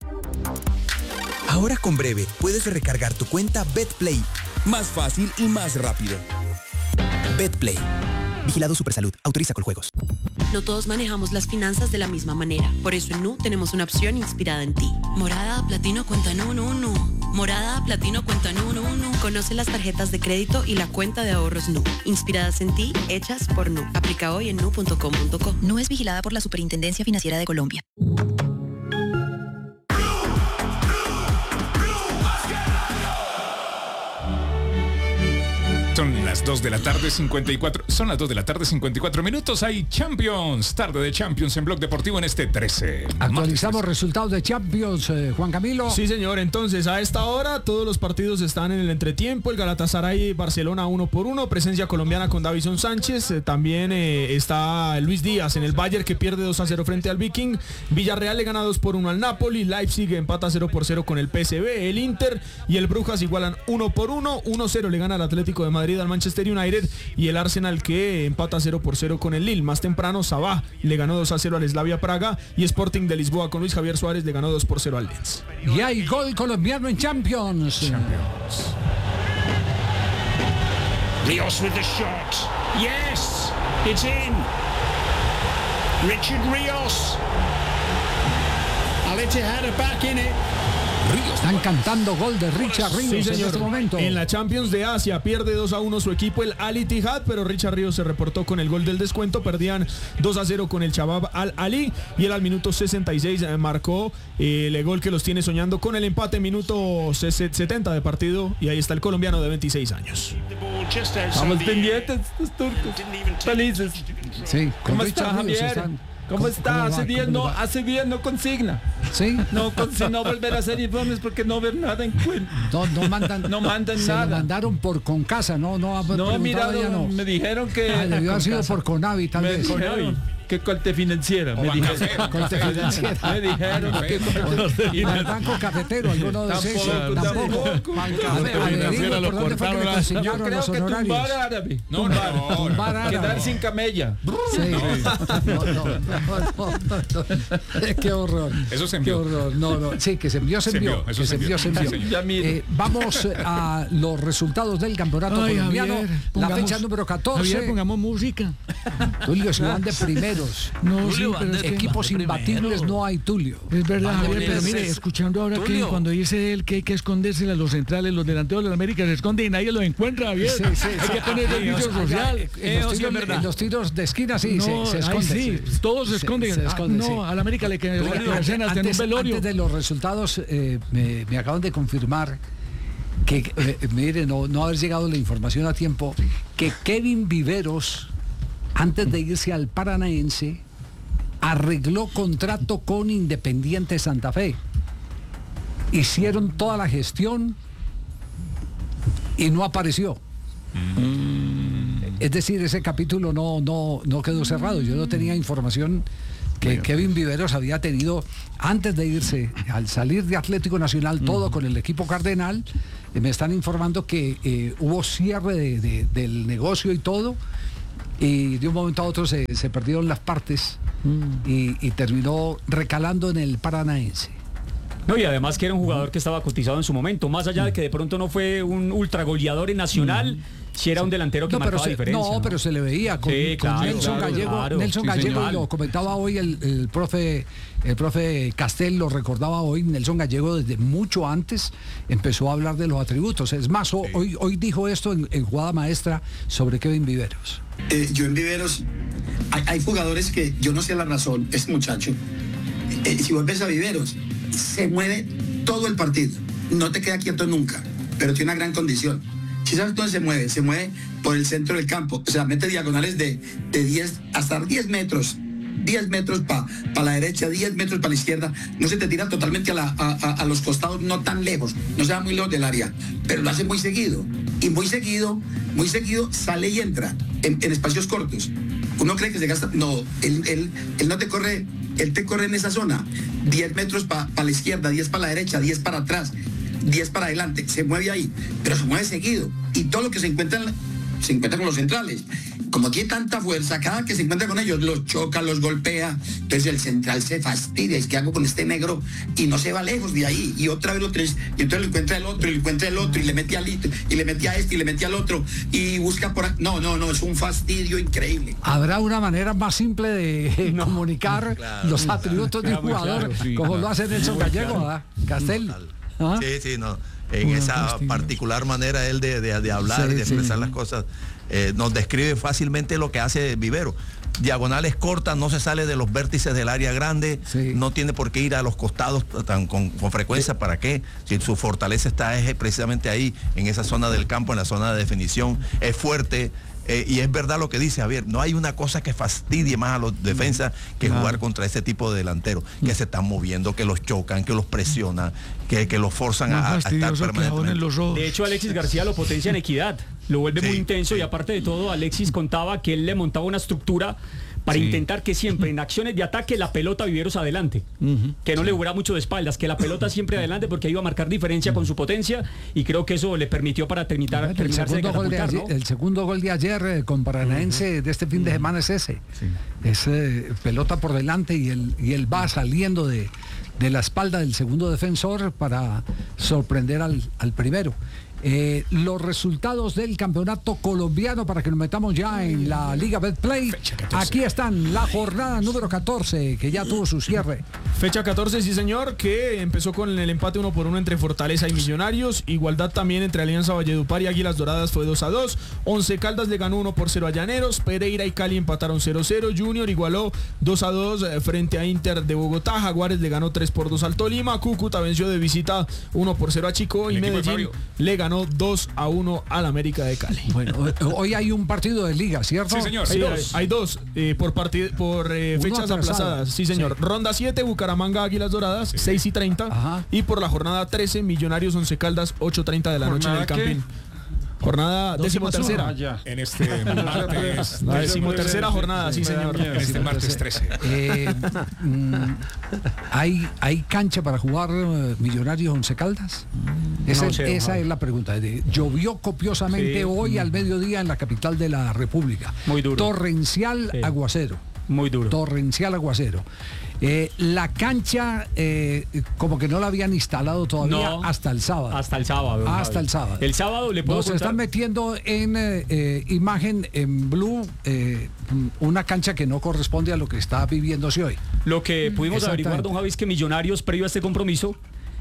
Ahora con Breve puedes recargar tu cuenta BetPlay. Más fácil y más rápido. BetPlay. Vigilado Supersalud. Autoriza con juegos. No todos manejamos las finanzas de la misma manera. Por eso en Nu tenemos una opción inspirada en ti. Morada, platino, cuenta Nu. Morada, platino, cuenta Nu. Conoce las tarjetas de crédito y la cuenta de ahorros Nu. Inspiradas en ti, hechas por Nu. Aplica hoy en nu.com.co. Nu es vigilada por la Superintendencia Financiera de Colombia. Son las 2 de la tarde, 54 minutos. Hay Champions, tarde de Champions en Blog Deportivo en este 13. Actualizamos resultados de Champions, Juan Camilo. Sí, señor. Entonces, a esta hora, todos los partidos están en el entretiempo. El Galatasaray Barcelona 1-1. Presencia colombiana con Davison Sánchez. También está Luis Díaz en el Bayern, que pierde 2-0 frente al Viking. Villarreal le gana 2-1 al Napoli. Leipzig empata 0-0 con el PSV. El Inter y el Brujas igualan 1-1. 1-0 le gana al Atlético de Madrid al Manchester United, y el Arsenal que empata 0-0 con el Lille. Más temprano, Sabah le ganó 2-0 al Slavia Praga, y Sporting de Lisboa con Luis Javier Suárez le ganó 2-0 al Lens. Y hay gol colombiano en Champions. Rios with the shot. Yes, it's in. Richard Rios. Al-Ittihad are back in it. Están cantando gol de Richard Ríos, sí, en este momento. En la Champions de Asia pierde 2-1 su equipo, el Al-Ittihad, pero Richard Ríos se reportó con el gol del descuento. Perdían 2-0 con el Shabab Al-Ali, y él al minuto 66 marcó el gol que los tiene soñando con el empate, minuto 70 de partido, y ahí está el colombiano de 26 años. Estamos pendientes, los turcos, felices. Sí, ¿Cómo está, Javier? ¿Cómo está? Hace días no consigna. ¿Sí? No volver a hacer informes porque no ver nada en cuenta. No mandan se nada. Lo mandaron por Concasa, no he mirado, me dijeron que debió haber sido por Conavi, tal vez. ¿Qué corte financiera? Me dijeron que y el banco cafetero, alguno de esos. Tampoco. Lo cortaron. Yo creo que tumbar árabe. Tumbar árabe. Quedar sin camella. Sí. Qué horror. Eso se envió. Qué horror. No. Sí, que se envió. Vamos a los resultados del campeonato colombiano. Javier, la fecha número 14. Javier, pongamos música. Tulio, si van de primeros. No, sí, pero es que equipos imbatibles no hay, Tulio. Es verdad, Javier, pero mire, escuchando ahora que cuando dice él que hay que esconderse a los centrales, los delanteros de la América se esconden y nadie los encuentra, Javier. Sí. Hay que poner servicio social. En los tiros de esquina se esconden. Sí, todos se esconden. No, a la América le quedan escenas en un velorio. Antes de los resultados, me acaban de confirmar que, mire, no haber llegado la información a tiempo, que Kevin Viveros, antes de irse al Paranaense, arregló contrato con Independiente Santa Fe. Hicieron toda la gestión y no apareció. Es decir, ese capítulo no quedó cerrado. Yo no tenía información que Kevin Viveros había tenido antes de irse, al salir de Atlético Nacional, todo con el equipo cardenal. Me están informando que hubo cierre del negocio y todo, y de un momento a otro se perdieron las partes y terminó recalando en el Paranaense. No, y además que era un jugador que estaba cotizado en su momento, más allá de que de pronto no fue un ultra goleador en Nacional, si era un delantero que marcaba diferencia. Pero se le veía con Nelson Gallego. Nelson Gallego, y lo comentaba hoy el profe Castel, lo recordaba hoy. Nelson Gallego desde mucho antes empezó a hablar de los atributos. Es más, hoy dijo esto en jugada maestra sobre Kevin Viveros. Yo en Viveros, hay jugadores que yo no sé la razón, este muchacho, si vos ves a Viveros, se mueve todo el partido, no te queda quieto nunca, pero tiene una gran condición. Si sabes dónde se mueve por el centro del campo, o sea, mete diagonales de 10 hasta 10 metros. 10 metros para la derecha, 10 metros para la izquierda, no se te tira totalmente a los costados, no tan lejos, no se va muy lejos del área, pero lo hace muy seguido, y muy seguido sale y entra en espacios cortos. Uno cree que se gasta, no, él no te corre, él te corre en esa zona, 10 metros para la izquierda, 10 para la derecha, 10 para atrás, 10 para adelante, se mueve ahí, pero se mueve seguido, y todo lo que se encuentra se encuentra con los centrales. Como tiene tanta fuerza, cada que se encuentra con ellos los choca, los golpea, entonces el central se fastidia, es que hago con este negro, y no se va lejos de ahí, y otra vez lo tres, y entonces lo encuentra el otro, y le encuentra el otro, y le mete al otro, y le mete a este, y le mete al otro, y busca por ahí. No, es un fastidio increíble. ¿Habrá una manera más simple de comunicar los atributos de un jugador, como lo hace Nelson Gallego, Castel? Sí, no. En esa particular manera él de hablar y de expresar las cosas, nos describe fácilmente lo que hace Vivero. Diagonales cortas, no se sale de los vértices del área grande, no tiene por qué ir a los costados con frecuencia. ¿Para qué? Si su fortaleza está precisamente ahí, en esa zona del campo, en la zona de definición, es fuerte. Y es verdad lo que dice Javier, no hay una cosa que fastidie más a los defensas que jugar contra ese tipo de delanteros, que se están moviendo, que los chocan, que los presionan, que los forzan a estar permanentemente. De hecho, Alexis García lo potencia en equidad, lo vuelve muy intenso, y aparte de todo, Alexis contaba que él le montaba una estructura para intentar que siempre en acciones de ataque la pelota Viveros adelante, que no le jugara mucho de espaldas, que la pelota siempre adelante, porque iba a marcar diferencia con su potencia, y creo que eso le permitió para terminarse de catapultar, ¿no? El segundo gol de ayer con Paranaense de este fin de semana es ese. Es pelota por delante, y él va saliendo de la espalda del segundo defensor para sorprender al primero. Los resultados del campeonato colombiano, para que nos metamos ya en la Liga Betplay. Aquí están, la jornada número 14, que ya tuvo su cierre. Fecha 14, sí señor, que empezó con el empate 1-1 entre Fortaleza y Millonarios. Igualdad también entre Alianza Valledupar y Águilas Doradas fue 2-2. Once Caldas le ganó 1-0 a Llaneros. Pereira y Cali empataron 0-0. Junior igualó 2-2 frente a Inter de Bogotá. Jaguares le ganó 3-2 al Tolima. Cúcuta venció de visita 1-0 a Chico, y Medellín le ganó 2-1 al América de Cali. Bueno, hoy hay un partido de liga, ¿cierto? Sí, señor. Sí, hay dos por fechas aplazadas. Sí, señor. Ronda 7, Bucaramanga Águilas Doradas, 6:30. Y por la jornada 13, Millonarios Once Caldas, 8:30 de la noche en el Campín. Jornada 13ª. En este martes. La 13ª jornada, sí señor. En este martes 13. ¿Hay cancha para jugar Millonarios Once Caldas? Esa es la pregunta. Llovió copiosamente hoy al mediodía en la capital de la República. Muy duro. Torrencial aguacero. Muy duro. Torrencial aguacero. La cancha como que no la habían instalado todavía hasta el sábado. Hasta el sábado. El sábado le puedo contar. Se están metiendo en imagen en Blue una cancha que no corresponde a lo que está viviéndose hoy. Lo que pudimos averiguar, don Javi, es que Millonarios, previo a este compromiso,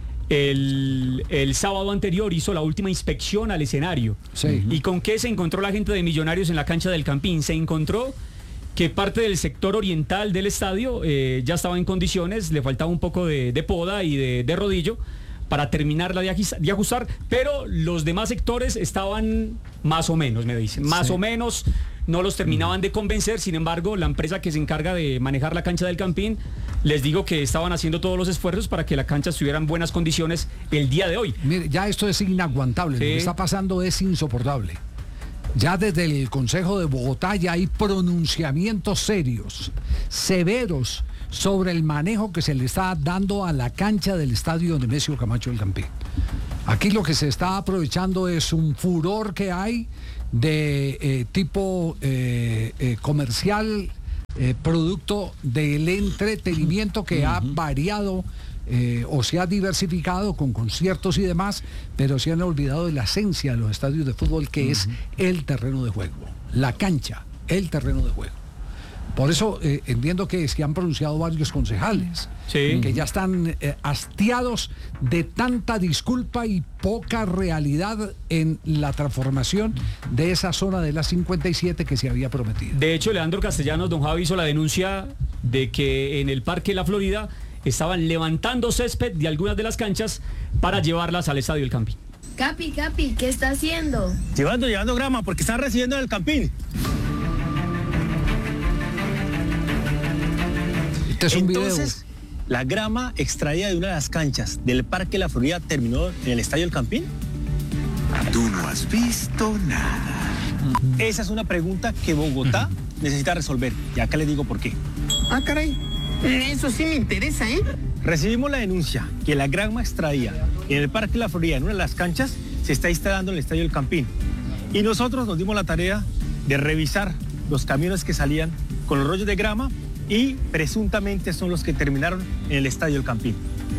el sábado anterior hizo la última inspección al escenario. ¿Y con qué se encontró la gente de Millonarios en la cancha del Campín? Se encontró que parte del sector oriental del estadio ya estaba en condiciones, le faltaba un poco de poda y de rodillo para terminarla de ajustar, pero los demás sectores estaban más o menos, me dicen, más o menos, no los terminaban de convencer. Sin embargo, la empresa que se encarga de manejar la cancha del Campín, les digo que estaban haciendo todos los esfuerzos para que la cancha estuviera en buenas condiciones el día de hoy. Mire, ya esto es inaguantable, lo que está pasando es insoportable. Ya desde el Consejo de Bogotá ya hay pronunciamientos serios, severos, sobre el manejo que se le está dando a la cancha del estadio Nemesio Camacho del Campín. Aquí lo que se está aprovechando es un furor que hay de tipo comercial, producto del entretenimiento que ha variado o se ha diversificado con conciertos y demás, pero se han olvidado de la esencia de los estadios de fútbol, que es el terreno de juego, la cancha, el terreno de juego. Por eso entiendo que se han pronunciado varios concejales que ya están hastiados de tanta disculpa y poca realidad en la transformación de esa zona de la 57 que se había prometido. De hecho, Leandro Castellanos, don Javi, hizo la denuncia de que en el Parque La Florida estaban levantando césped de algunas de las canchas para llevarlas al estadio del Campín. Capi, ¿qué está haciendo? Llevando grama porque están recibiendo en el Campín. Entonces, la grama extraída de una de las canchas del Parque La Florida terminó en el estadio del Campín. Tú no has visto nada. Esa es una pregunta que Bogotá necesita resolver. Y acá les digo por qué. Ah, caray. Eso sí me interesa, ¿eh? Recibimos la denuncia que la grama extraída en el Parque La Florida, en una de las canchas, se está instalando en el estadio del Campín. Y nosotros nos dimos la tarea de revisar los camiones que salían con los rollos de grama y presuntamente son los que terminaron en el Estadio El Campín.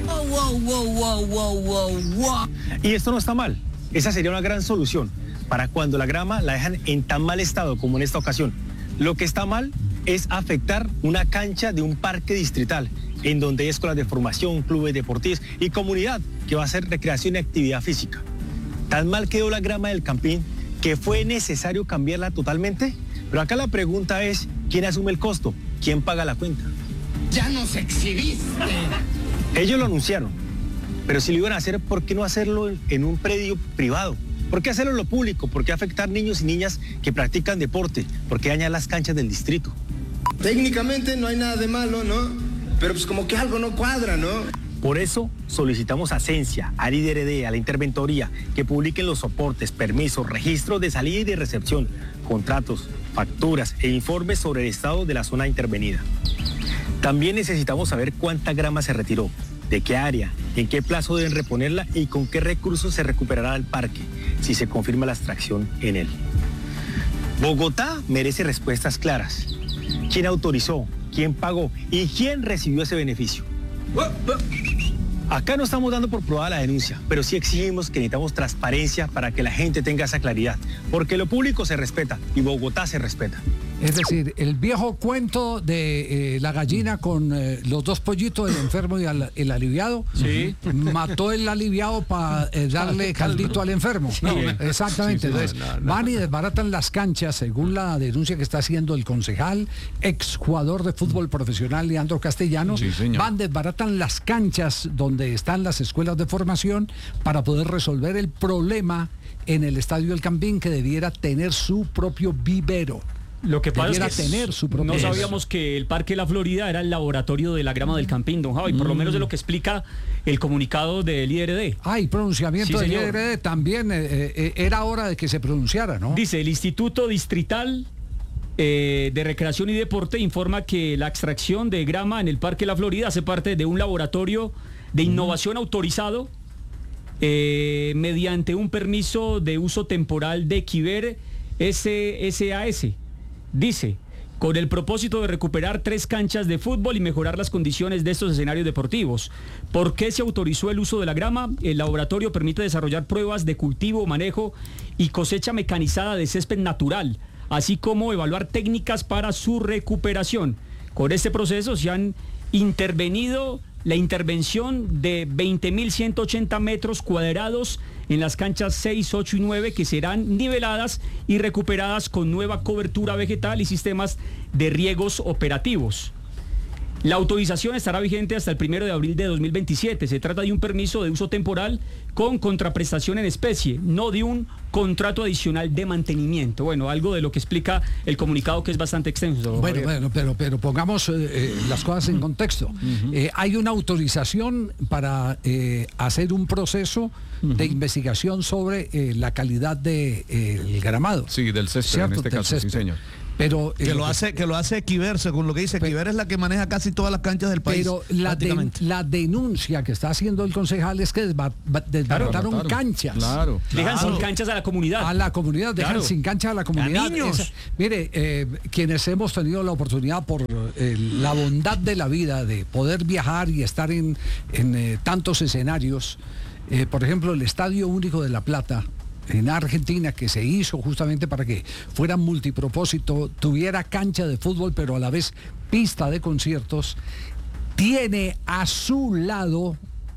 Wow. Y esto no está mal. Esa sería una gran solución para cuando la grama la dejan en tan mal estado como en esta ocasión. Lo que está mal es afectar una cancha de un parque distrital, en donde hay escuelas de formación, clubes deportivos y comunidad que va a hacer recreación y actividad física. Tan mal quedó la grama del Campín que fue necesario cambiarla totalmente. Pero acá la pregunta es, ¿quién asume el costo? ¿Quién paga la cuenta? ¡Ya nos exhibiste! Ellos lo anunciaron, pero si lo iban a hacer, ¿por qué no hacerlo en un predio privado? ¿Por qué hacerlo en lo público? ¿Por qué afectar niños y niñas que practican deporte? ¿Por qué dañar las canchas del distrito? Técnicamente no hay nada de malo, ¿no? Pero pues como que algo no cuadra, ¿no? Por eso solicitamos a Cencia, al IDRD, a la Interventoría, que publiquen los soportes, permisos, registros de salida y de recepción, contratos, facturas e informes sobre el estado de la zona intervenida. También necesitamos saber cuánta grama se retiró, de qué área, en qué plazo deben reponerla y con qué recursos se recuperará el parque, si se confirma la extracción en él. Bogotá merece respuestas claras. ¿Quién autorizó? ¿Quién pagó? ¿Y quién recibió ese beneficio? Acá no estamos dando por probada la denuncia, pero sí exigimos que necesitamos transparencia para que la gente tenga esa claridad, porque lo público se respeta y Bogotá se respeta. Es decir, el viejo cuento de la gallina con los dos pollitos, el enfermo y el aliviado, sí. Mató el aliviado para darle caldito al enfermo. No, exactamente. Entonces, van y desbaratan las canchas, según la denuncia que está haciendo el concejal, exjugador de fútbol profesional Leandro Castellanos. Van, desbaratan las canchas donde están las escuelas de formación para poder resolver el problema en el Estadio El Campín, que debiera tener su propio vivero. Lo que pasa es que tener su propio no sabíamos que el Parque La Florida era el laboratorio de la grama del Campín, don Javi, por lo menos de lo que explica el comunicado del IDRD. Y pronunciamiento del IDRD también era hora de que se pronunciara, ¿no? Dice, el Instituto Distrital de Recreación y Deporte informa que la extracción de grama en el Parque La Florida hace parte de un laboratorio de innovación autorizado mediante un permiso de uso temporal de Equiver SAS. Dice, con el propósito de recuperar 3 canchas de fútbol y mejorar las condiciones de estos escenarios deportivos. ¿Por qué se autorizó el uso de la grama? El laboratorio permite desarrollar pruebas de cultivo, manejo y cosecha mecanizada de césped natural, así como evaluar técnicas para su recuperación. Con este proceso se han intervenido la intervención de 20.180 metros cuadrados en las canchas 6, 8 y 9, que serán niveladas y recuperadas con nueva cobertura vegetal y sistemas de riegos operativos. La autorización estará vigente hasta el 1 de abril de 2027. Se trata de un permiso de uso temporal con contraprestación en especie, no de un contrato adicional de mantenimiento. Bueno, algo de lo que explica el comunicado, que es bastante extenso. Bueno, pero pongamos las cosas en contexto. Hay una autorización para hacer un proceso de investigación sobre la calidad del gramado. Sí, del césped, en este caso, sí, señor. Pero que lo hace Equiver, según lo que dice Equiver, es la que maneja casi todas las canchas del país. Pero la denuncia que está haciendo el concejal es que desbarataron canchas. Claro. Dejan sin canchas a la comunidad. A la comunidad, dejan sin canchas a la comunidad. A niños. Mire, quienes hemos tenido la oportunidad por la bondad de la vida de poder viajar y estar en tantos escenarios, por ejemplo, el Estadio Único de La Plata, en Argentina, que se hizo justamente para que fuera multipropósito, tuviera cancha de fútbol, pero a la vez pista de conciertos, tiene a su lado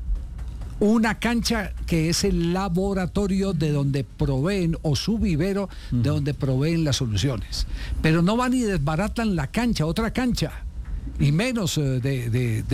una cancha que es el laboratorio de donde proveen, o su vivero de donde proveen las soluciones. Pero no van y desbaratan la cancha, otra cancha, y menos de